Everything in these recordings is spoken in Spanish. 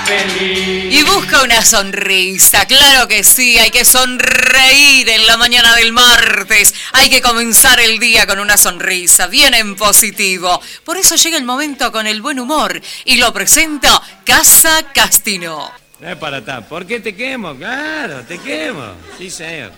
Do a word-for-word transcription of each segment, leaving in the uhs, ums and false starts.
feliz. Y busca una sonrisa, claro que sí, hay que sonreír en la mañana del martes. Hay que comenzar el día con una sonrisa, bien en positivo. Por eso llega el momento con el buen humor y lo presenta Casa Castino. No es para estar. ¿Por qué te quemo? Claro, te quemo. Sí, señor.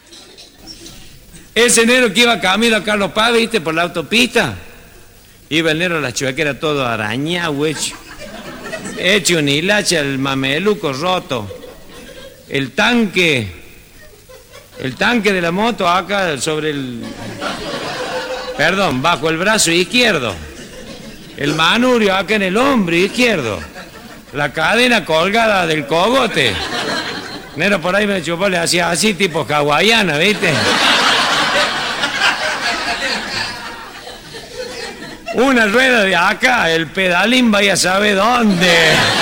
Ese negro que iba camino a Carlos Paz, ¿viste? Por la autopista. Iba el negro a la chueca, era todo arañado, hecho. Hecho un hilacha, el mameluco roto. El tanque. El tanque de la moto acá sobre el... Perdón, bajo el brazo izquierdo. El manurio acá en el hombro izquierdo. La cadena colgada del cogote. Nero por ahí me chupó, le hacía así tipo hawaiana, ¿viste? Una rueda de acá, el pedalín vaya a saber dónde.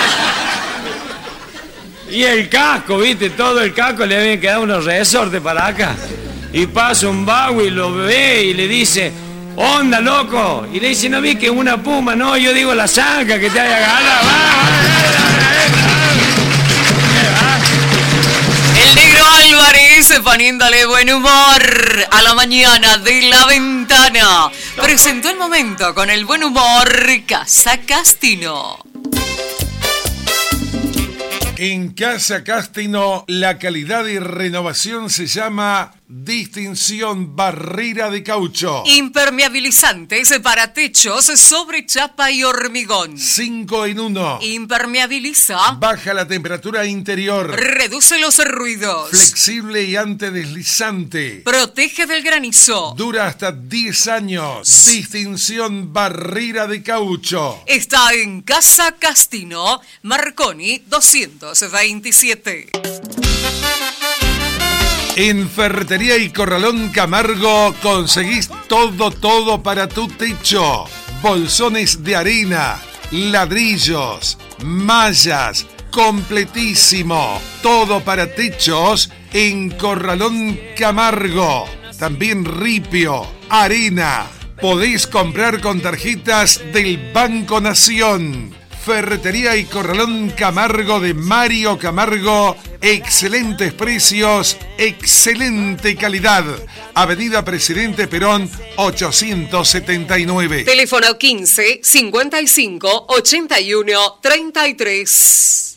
Y el casco, ¿viste? Todo el casco le habían quedado unos resortes para acá. Y pasa un vago y lo ve y le dice... ¡Onda, loco! Y le dice, ¿no vi que es una puma? No, yo digo la zanca que te haya ganado. El negro Álvarez poniéndole buen humor a la mañana de La Ventana. Presentó el momento con el buen humor Casa Castino. En Casa Castino, la calidad y renovación se llama Distinción Barrera de Caucho. Impermeabilizantes para techos sobre chapa y hormigón. Cinco en uno. Impermeabiliza. Baja la temperatura interior. Reduce los ruidos. Flexible y antideslizante. Protege del granizo. Dura hasta diez años. Distinción Barrera de Caucho. Está en Casa Castino, Marconi doscientos veintisiete. En Ferretería y Corralón Camargo conseguís todo, todo para tu techo. Bolsones de arena, ladrillos, mallas, completísimo. Todo para techos en Corralón Camargo. También ripio, arena. Podés comprar con tarjetas del Banco Nación. Ferretería y Corralón Camargo de Mario Camargo. Excelentes precios, excelente calidad. Avenida Presidente Perón ochocientos setenta y nueve. Teléfono quince, cincuenta y cinco, ochenta y uno, treinta y tres.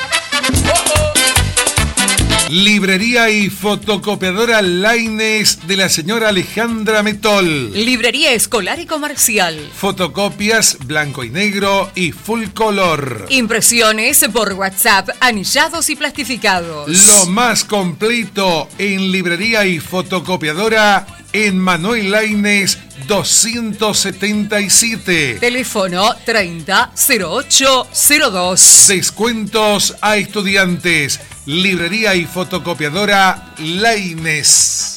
Librería y fotocopiadora Laines de la señora Alejandra Metol. Librería escolar y comercial. Fotocopias blanco y negro y full color. Impresiones por WhatsApp, anillados y plastificados. Lo más completo en librería y fotocopiadora en Manuel Laines doscientos setenta y siete. Teléfono treinta, cero ocho, cero dos. Descuentos a estudiantes. Librería y fotocopiadora Laines.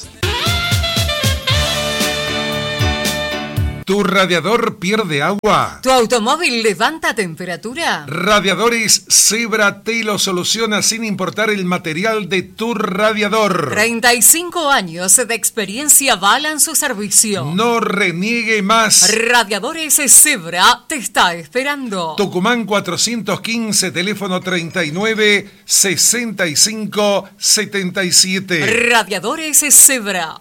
¿Tu radiador pierde agua? ¿Tu automóvil levanta temperatura? Radiadores Zebra te lo soluciona sin importar el material de tu radiador. treinta y cinco años de experiencia avalan su servicio. No reniegue más. Radiadores Zebra te está esperando. Tucumán cuatrocientos quince, teléfono treinta y nueve, sesenta y cinco, setenta y siete. Radiadores Zebra.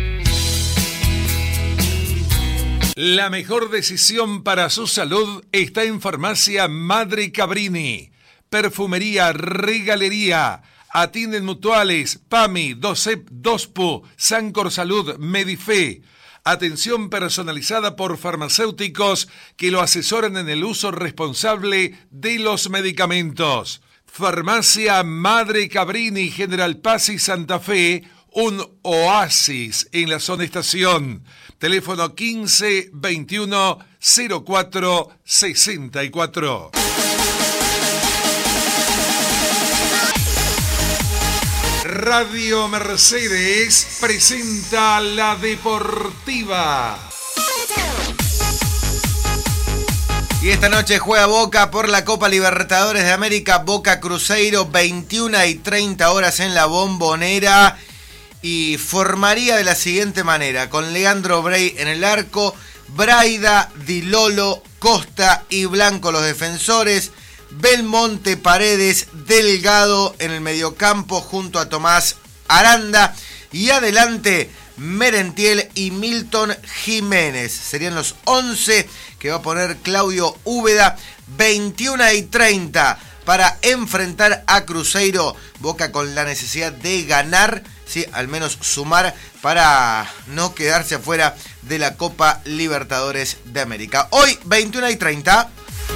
La mejor decisión para su salud está en Farmacia Madre Cabrini. Perfumería, regalería. Atienden Mutuales, PAMI, DOSEP, DOSPU, Sancor Salud, Medife. Atención personalizada por farmacéuticos que lo asesoran en el uso responsable de los medicamentos. Farmacia Madre Cabrini, General Paz y Santa Fe, un oasis en la zona estación. Teléfono quince, veintiuno, cero cuatro, sesenta y cuatro. Radio Mercedes presenta La Deportiva. Y esta noche juega Boca por la Copa Libertadores de América, Boca Cruzeiro, veintiuna y treinta horas en la Bombonera. Y formaría de la siguiente manera, con Leandro Brey en el arco, Braida, Di Lolo, Costa y Blanco los defensores, Belmonte, Paredes, Delgado en el mediocampo junto a Tomás Aranda. Y adelante, Merentiel y Milton Jiménez. Serían los once que va a poner Claudio Úbeda. veintiuna y treinta para enfrentar a Cruzeiro. Boca con la necesidad de ganar, sí, al menos sumar para no quedarse afuera de la Copa Libertadores de América. Hoy, veintiuna y treinta.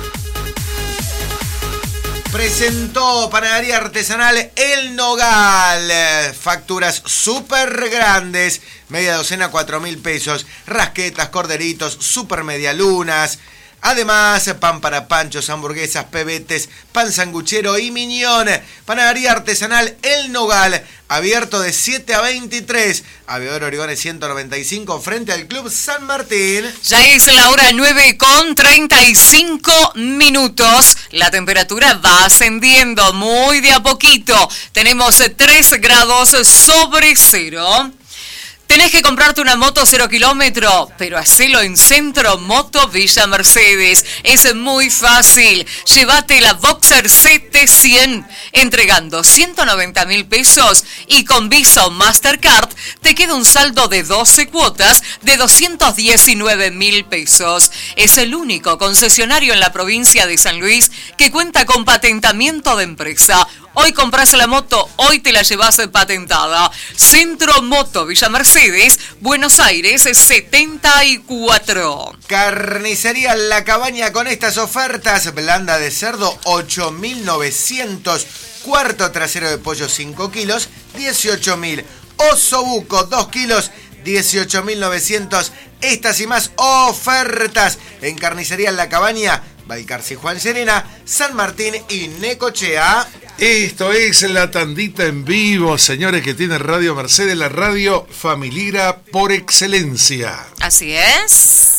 Presentó Panadería Artesanal El Nogal. Facturas súper grandes. Media docena, cuatro mil pesos. Rasquetas, corderitos, super medialunas. Además, pan para panchos, hamburguesas, pebetes, pan sanguchero y miñón. Panadería Artesanal El Nogal. Abierto de siete a veintitrés. Aviador Origones ciento noventa y cinco frente al Club San Martín. Ya es la hora nueve con treinta y cinco minutos. La temperatura va ascendiendo muy de a poquito. Tenemos tres grados sobre cero. Tenés que comprarte una moto cero kilómetro, pero hacelo en Centro Moto Villa Mercedes. Es muy fácil. Llévate la Boxer C T cien, entregando ciento noventa mil pesos y con Visa o Mastercard te queda un saldo de doce cuotas de doscientos diecinueve mil pesos. Es el único concesionario en la provincia de San Luis que cuenta con patentamiento de empresa. Hoy compras la moto, hoy te la llevas patentada. Centro Moto Villa Mercedes, Buenos Aires, setenta y cuatro. Carnicería La Cabaña con estas ofertas. Blanda de cerdo, ocho mil novecientos. Cuarto trasero de pollo, cinco kilos, dieciocho mil. Osobuco, dos kilos, dieciocho mil novecientos. Estas y más ofertas en Carnicería La Cabaña, Balcarce y Juan Serena, San Martín y Necochea. Esto es la tandita en vivo, señores, que tiene Radio Mercedes, la radio familiar por excelencia. Así es.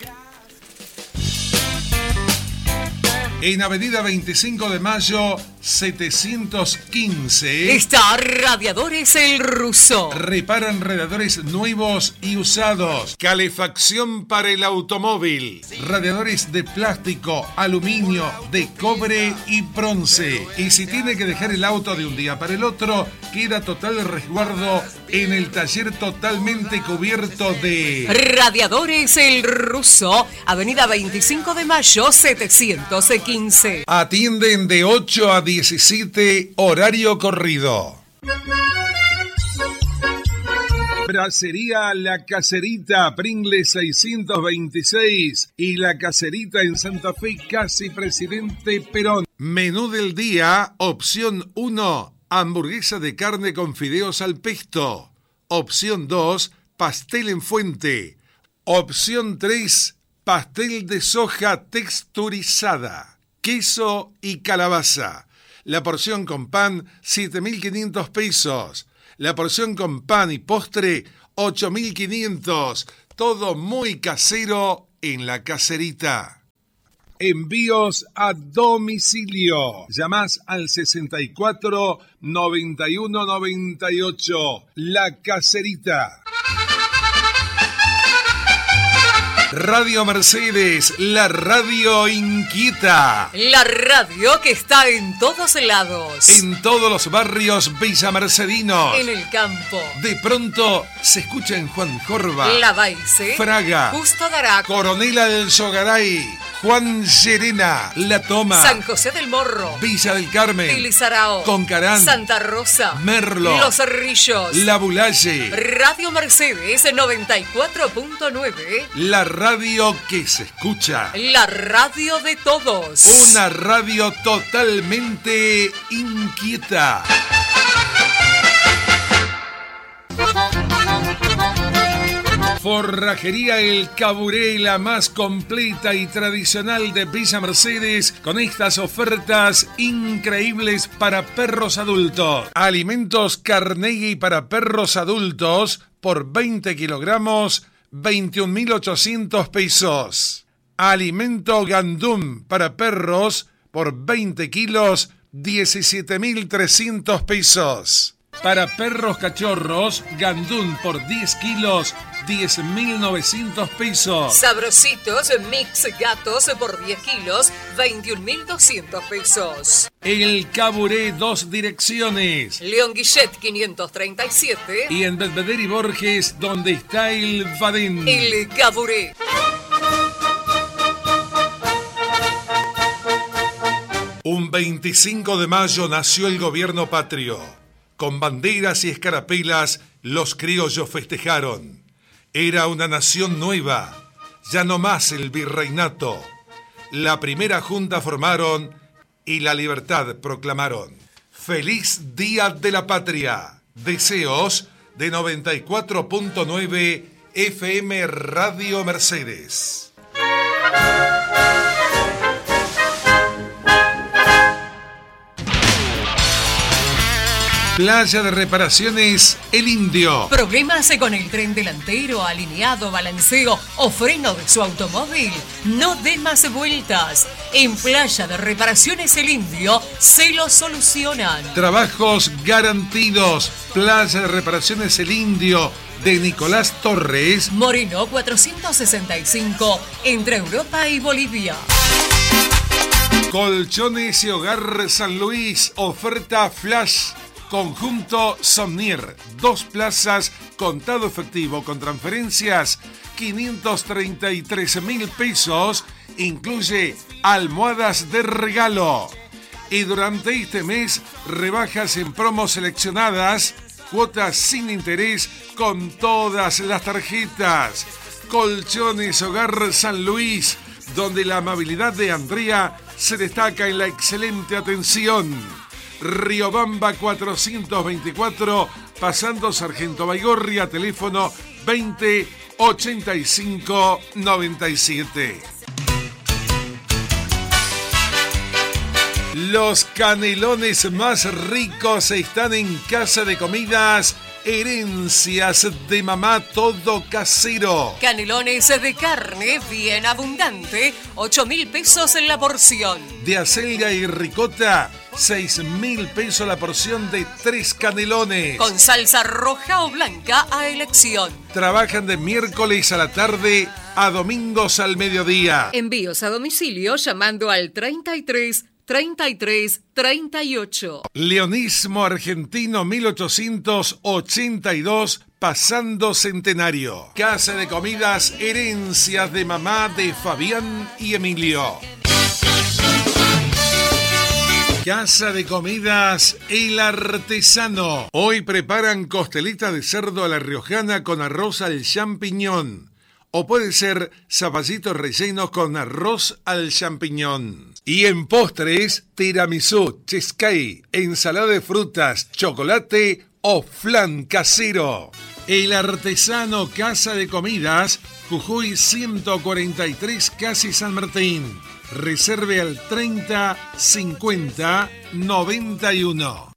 En Avenida veinticinco de Mayo, setecientos quince. Está Radiadores El Ruso. Reparan radiadores nuevos y usados. Calefacción para el automóvil. Radiadores de plástico, aluminio, de cobre y bronce. Y si tiene que dejar el auto de un día para el otro, queda total resguardo en el taller totalmente cubierto de... Radiadores El Ruso. Avenida veinticinco de Mayo, setecientos quince. Atienden de ocho a diecisiete, horario corrido. Bracería La Caserita, Pringles seiscientos veintiséis y La Caserita en Santa Fe, casi Presidente Perón. Menú del día, opción uno, hamburguesa de carne con fideos al pesto. Opción dos, pastel en fuente. Opción tres, pastel de soja texturizada, queso y calabaza. La porción con pan, siete mil quinientos pesos. La porción con pan y postre, ocho mil quinientos. Todo muy casero en La Caserita. Envíos a domicilio. Llamás al sesenta y cuatro, noventa y uno, noventa y ocho. La Caserita. Radio Mercedes, la radio inquieta. La radio que está en todos lados. En todos los barrios villamercedinos. En el campo. De pronto se escucha en Juan Jorba, La Baice, Fraga, Justo Darac, Coronela del Sogaray, Juan Serena, La Toma, San José del Morro, Villa del Carmen, Tilizarao, Concarán, Santa Rosa, Merlo, Los Cerrillos, La Bulaye. Radio Mercedes noventa y cuatro punto nueve. La radio que se escucha. La radio de todos. Una radio totalmente inquieta. Forrajería El Caburé, la más completa y tradicional de Villa Mercedes, con estas ofertas increíbles para perros adultos. Alimentos Carnegie para perros adultos por veinte kilogramos, veintiún mil ochocientos pesos. Alimento Gandum para perros por veinte kilos, diecisiete mil trescientos pesos. Para perros cachorros, Gandún por diez kilos, diez mil novecientos pesos. Sabrositos Mix Gatos por diez kilos, veintiún mil doscientos pesos. El Caburé, dos direcciones. León Guillet quinientos treinta y siete. Y en Belvedere y Borges, donde está el Badén. El Caburé. Un veinticinco de mayo nació el gobierno patrio. Con banderas y escarapelas, los criollos festejaron. Era una nación nueva, ya no más el virreinato. La primera junta formaron y la libertad proclamaron. ¡Feliz Día de la Patria! Deseos de noventa y cuatro punto nueve F M Radio Mercedes. Playa de Reparaciones El Indio. ¿Problemas con el tren delantero, alineado, balanceo o freno de su automóvil? No dé más vueltas. En Playa de Reparaciones El Indio se lo solucionan. Trabajos garantidos. Playa de Reparaciones El Indio de Nicolás Torres. Moreno cuatrocientos sesenta y cinco, entre Europa y Bolivia. Colchones y Hogar San Luis. Oferta flash. Conjunto Somnier, dos plazas, contado efectivo con transferencias, quinientos treinta y tres mil pesos, incluye almohadas de regalo. Y durante este mes, rebajas en promos seleccionadas, cuotas sin interés con todas las tarjetas. Colchones Hogar San Luis, donde la amabilidad de Andrea se destaca en la excelente atención. Riobamba cuatrocientos veinticuatro, pasando Sargento Baigorria, teléfono veinte ochenta y cinco noventa y siete. Los canelones más ricos están en Casa de Comidas Herencias de Mamá, todo casero. Canelones de carne bien abundante, ocho mil pesos en la porción. De acelga y ricota, seis mil pesos la porción de tres canelones. Con salsa roja o blanca a elección. Trabajan de miércoles a la tarde a domingos al mediodía. Envíos a domicilio llamando al treinta y tres treinta y tres treinta y ocho. Leonismo argentino mil ochocientos ochenta y dos, pasando centenario. Casa de Comidas Herencias de Mamá de Fabián y Emilio. Casa de Comidas El Artesano. Hoy preparan costeleta de cerdo a la riojana con arroz al champiñón. O puede ser zapallitos rellenos con arroz al champiñón. Y en postres, tiramisú, cheesecake, ensalada de frutas, chocolate o flan casero. El Artesano Casa de Comidas, Jujuy ciento cuarenta y tres, Casi San Martín. Reserve al treinta cincuenta noventa y uno.